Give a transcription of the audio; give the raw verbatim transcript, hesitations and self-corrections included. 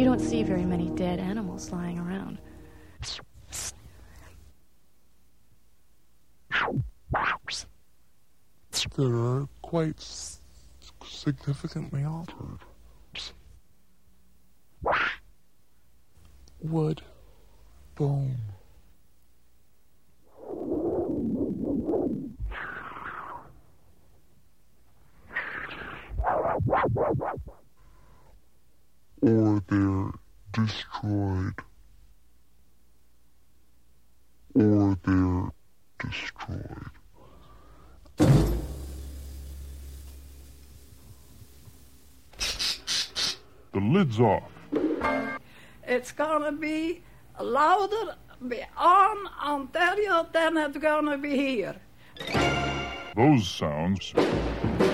You don't see very many dead animals lying around. They're quite s- significantly altered. Wood, bone. Or they're destroyed. Or they're destroyed. The lid's off. It's gonna be louder beyond Ontario than it's gonna be here. Those sounds